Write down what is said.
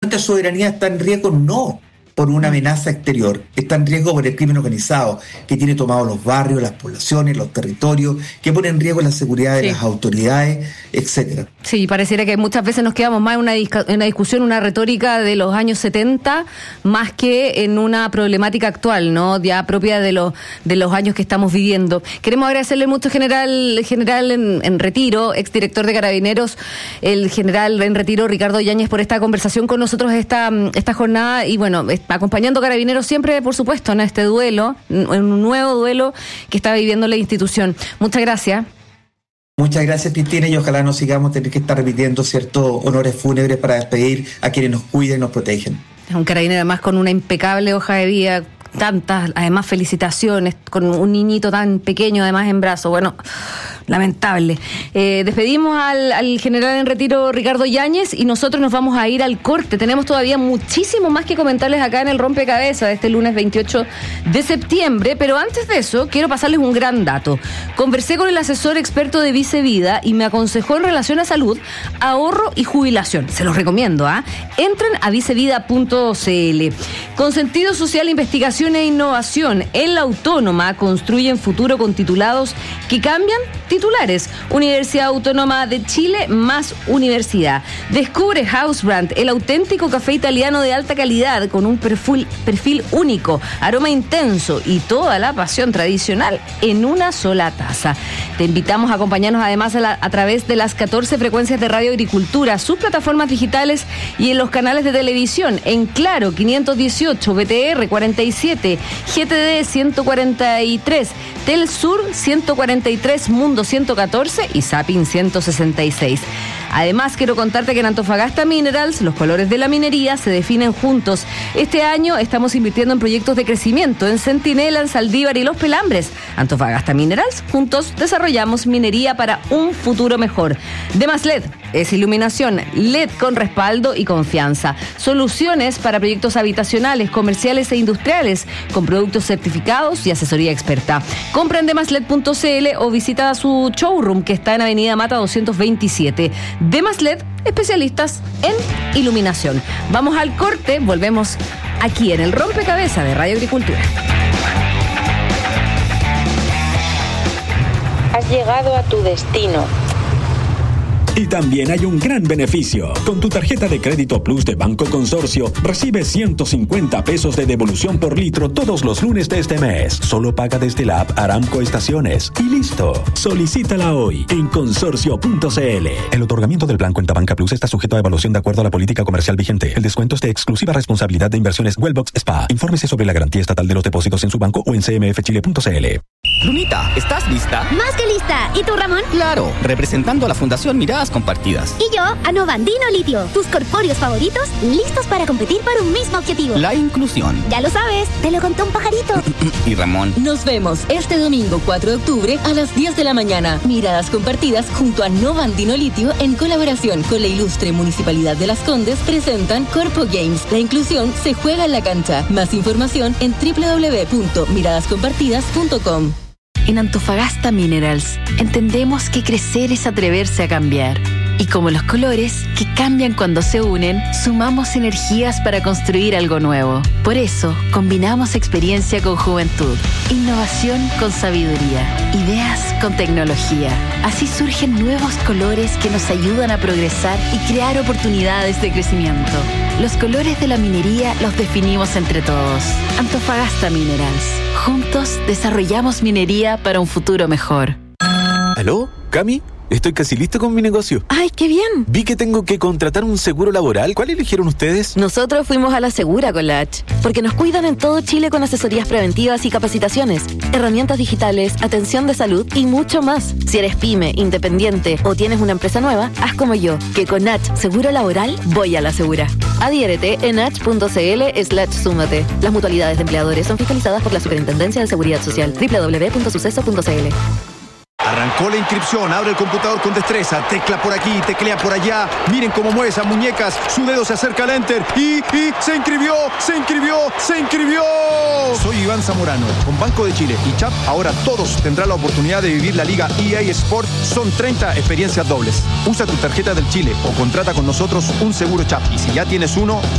nuestra soberanía está en riesgo no por una amenaza exterior, está en riesgo por el crimen organizado, que tiene tomados los barrios, las poblaciones, los territorios, que pone en riesgo la seguridad de las autoridades, etcétera. Sí, pareciera que muchas veces nos quedamos más en una discusión, una retórica de los años 70, más que en una problemática actual, ¿no? Ya propia de los años que estamos viviendo. Queremos agradecerle mucho general en retiro, exdirector de Carabineros, el general en retiro Ricardo Yáñez, por esta conversación con nosotros esta jornada, y bueno, acompañando a Carabineros siempre, por supuesto, en este duelo, en un nuevo duelo que está viviendo la institución. Muchas gracias. Muchas gracias, Cristina, y ojalá no sigamos tener que estar repitiendo ciertos honores fúnebres para despedir a quienes nos cuiden y nos protegen. Un carabinero además con una impecable hoja de vida, tantas, además felicitaciones, con un niñito tan pequeño además en brazos. Bueno, lamentable. Despedimos al general en retiro Ricardo Yáñez y nosotros nos vamos a ir al corte. Tenemos todavía muchísimo más que comentarles acá en el Rompecabezas de este lunes 28 de septiembre, pero antes de eso quiero pasarles un gran dato. Conversé con el asesor experto de Vice Vida y me aconsejó en relación a salud, ahorro y jubilación. Se los recomiendo, ¿ah? Entren a vicevida.cl. Con sentido social, investigación e innovación en la Autónoma construyen futuro con titulados que cambian titulares. Universidad Autónoma de Chile más universidad. Descubre Housebrand, el auténtico café italiano de alta calidad con un perfil único, aroma intenso y toda la pasión tradicional en una sola taza. Te invitamos a acompañarnos además a través de las 14 frecuencias de Radio Agricultura, sus plataformas digitales y en los canales de televisión, en Claro 518, BTR 47, GTD 143, Telsur 143, Mundo 114 y Zapping 166. Además, quiero contarte que en Antofagasta Minerals, los colores de la minería se definen juntos. Este año estamos invirtiendo en proyectos de crecimiento en Centinela, en Saldívar y Los Pelambres. Antofagasta Minerals, juntos desarrollamos minería para un futuro mejor. Demas LED es iluminación LED con respaldo y confianza. Soluciones para proyectos habitacionales, comerciales e industriales con productos certificados y asesoría experta. Compra en demasled.cl o visita su showroom que está en Avenida Mata 227. Demas LED, especialistas en iluminación. Vamos al corte, volvemos aquí en el Rompecabezas de Radio Agricultura. Has llegado a tu destino. Y también hay un gran beneficio. Con tu tarjeta de crédito Plus de Banco Consorcio, recibes 150 pesos de devolución por litro todos los lunes de este mes. Solo paga desde la app Aramco Estaciones. Y listo. Solicítala hoy en consorcio.cl. El otorgamiento del plan Cuenta Banca Plus está sujeto a evaluación de acuerdo a la política comercial vigente. El descuento es de exclusiva responsabilidad de Inversiones Wellbox SPA. Infórmese sobre la garantía estatal de los depósitos en su banco o en cmfchile.cl. Lunita, ¿estás lista? Más que lista. ¿Y tú, Ramón? Claro, representando a la Fundación Miradas Compartidas. Y yo, a Novandino Litio, tus corpóreos favoritos, listos para competir por un mismo objetivo. La inclusión. Ya lo sabes, te lo contó un pajarito. ¿Y Ramón? Nos vemos este domingo 4 de octubre a las 10 de la mañana. Miradas Compartidas junto a Novandino Litio en colaboración con la ilustre Municipalidad de Las Condes presentan Corpo Games. La inclusión se juega en la cancha. Más información en www.miradascompartidas.com. En Antofagasta Minerals entendemos que crecer es atreverse a cambiar. Y como los colores, que cambian cuando se unen, sumamos energías para construir algo nuevo. Por eso, combinamos experiencia con juventud, innovación con sabiduría, ideas con tecnología. Así surgen nuevos colores que nos ayudan a progresar y crear oportunidades de crecimiento. Los colores de la minería los definimos entre todos. Antofagasta Minerals. Juntos desarrollamos minería para un futuro mejor. ¿Aló? ¿Cami? Estoy casi listo con mi negocio. ¡Ay, qué bien! Vi que tengo que contratar un seguro laboral. ¿Cuál eligieron ustedes? Nosotros fuimos a la Segura con la H, porque nos cuidan en todo Chile con asesorías preventivas y capacitaciones, herramientas digitales, atención de salud y mucho más. Si eres pyme, independiente o tienes una empresa nueva, haz como yo, que con H Seguro Laboral voy a la Segura. Adhiérete en h.cl/súmate. Las mutualidades de empleadores son fiscalizadas por la Superintendencia de Seguridad Social. www.suceso.cl. Arrancó la inscripción, abre el computador con destreza, tecla por aquí, teclea por allá, miren cómo mueve esas muñecas, su dedo se acerca al enter y se inscribió. Soy Iván Zamorano, con Banco de Chile y CHAP, ahora todos tendrán la oportunidad de vivir la Liga EA Sport, son 30 experiencias dobles. Usa tu tarjeta del Chile o contrata con nosotros un seguro CHAP y si ya tienes uno,